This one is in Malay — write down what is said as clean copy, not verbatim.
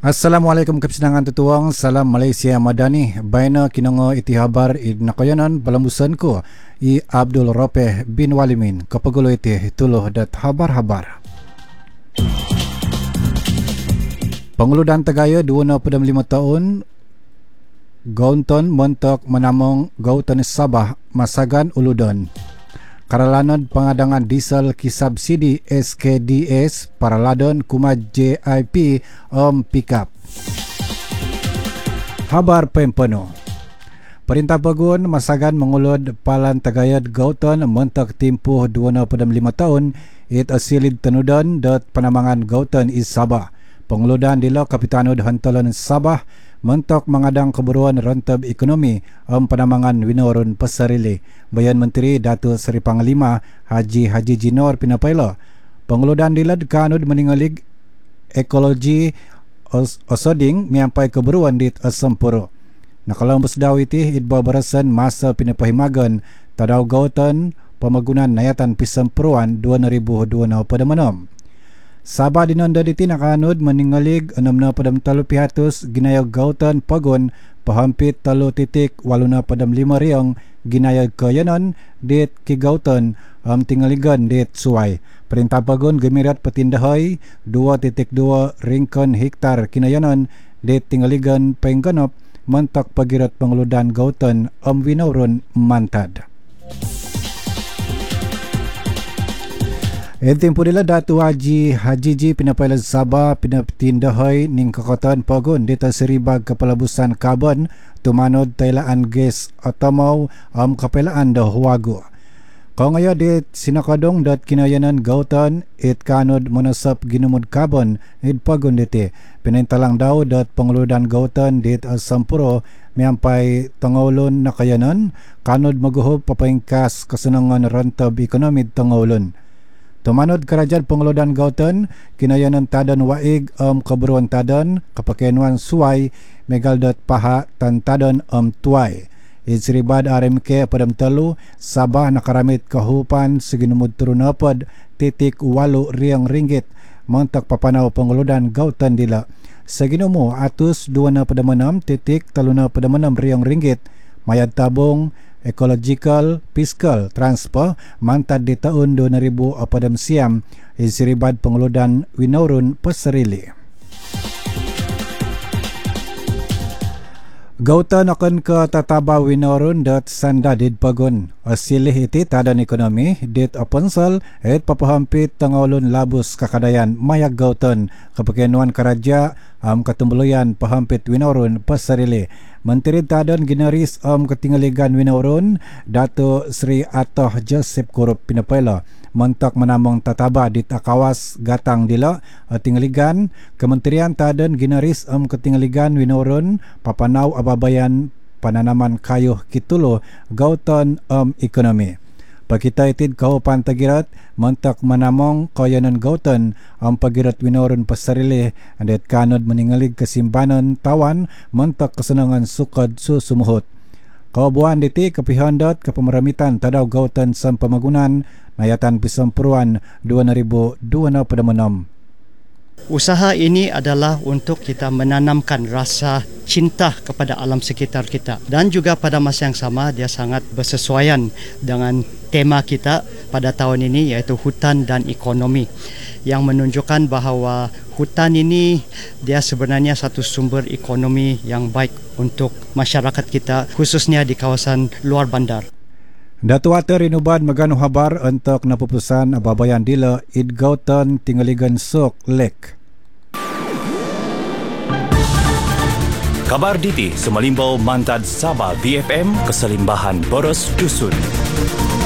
Assalamualaikum kepisangan tutuang, salam Malaysia Madani. Baina kinongo iti habar nakayanan balambusan ko i Abdul Ropeh bin Walimin kapagulo iti tuloh dat habar-habar. Panguludan Tagaya 25 tahun Gaunton montok menamong Gauton Sabah masagan uludon. Karalanod pangadangan diesel kisubsidi SKDS para ladon kumad JIP pickup. Habar pempeno. Perintah Bagun masagan mengulod palan Tagayad Gauton mentok timpuh 25 tahun it asilid tenudon dot panamangan Gauton is Sabah. Penguludan dilo Kapitanod Hantalan Sabah mentok mengadang keburuan rentab ekonomi panamangan winoron pasarili. Bayan Menteri Datuk Seri Panglima Haji Jinor pinapailo. Penguludan dilad kanud meningalig ekologi osoding miampai keburuan dit asempuro. Nakalambus daw iti idba barasan masa pinapahimagan tadaw Gauton pamagunan nayatan pisempuruan 2026 pada manom. Sabah dinonda diti nakanud meningalig 6.3 pihatos ginayag Gauton Pagon pahampit 3.85 riyong ginayag kayanon dit ki Gauton tingaligan dit suway. Perintah Pagon gemirat patindahay 2.2 ringkon hektar kinayanon dit tingaligan pengganop mentak pagirat panguludan Gauton winauron mantad. Tempo nila Datu Haji pinapailan Sabah pinatindahay ning kakatan Pagon dito seribag kapalabusan kabon tumanod taylaan gas atamaw kapelaan da huwago. Kung ngayon dit sinakadong dat kinayanan Gauton it kanod monasap ginumod kabon it Pagon diti. Pinintalang daw dat panguludan Gauton dit asampuro miyampay tangolon na kayanan kanod maguhob papayngkas kasunangan rentab ekonomi tangolon. Tumanod karajad panguludan Gauton, kinayanan tadan waig kaburuan tadan, kapakenuan suway, megaldot paha tan tadan tuway. Isribad RMK padam telu, Sabah nakaramit kahupan siginumud turunapod, titik 8 riyang ringgit, mantak papanaw panguludan Gauton dila. Saginumo atus 2.6 titik 3.6 riyang ringgit, mayad tabong, ecological, fiscal, transpo, mantad di tahun 2000 apadam siam, isiribad panguludan winauron pasarili. Gauton akan ke tataba winauron dat sandadid Pagon. Asilih iti tadan ekonomi, dit aponsal, et papahampit tangolon labus kakadayan mayag Gauton, kapakenuan karaja, katumbuluyan pahampit winauron pasarili. Menteri Tadan Ginaris ketingaligan winauron Dato Sri Atoh Joseph Kurup pinapaila mentak menamong tataba di takawas gatang dila tingaligan Kementerian Tadan Ginaris ketingaligan winauron papanaw ababayan pananaman kayuh kitulo Gauton ekonomi. Pakita itid kaupan tagirat mentak menamong kayanan Gauton pagirat winauron pasarili adet kanod meningalig kesimbanan tawan mentak kesenangan sukad susumuhot. Kaubuan diti kapihondot kepemeramitan tadaw Gauton sam pamagunan nayatan pisempuruan 2026. Usaha ini adalah untuk kita menanamkan rasa cinta kepada alam sekitar kita dan juga pada masa yang sama dia sangat bersesuaian dengan tema kita pada tahun ini iaitu hutan dan ekonomi yang menunjukkan bahawa hutan ini dia sebenarnya satu sumber ekonomi yang baik untuk masyarakat kita khususnya di kawasan luar bandar. Datu Ater Inuban magano habar untuk napupusan ababayan dila id Gauton tingaligan sok lek. Kabar diti sumalimbau mantad Sabah BFM keselimbahan boros dusun.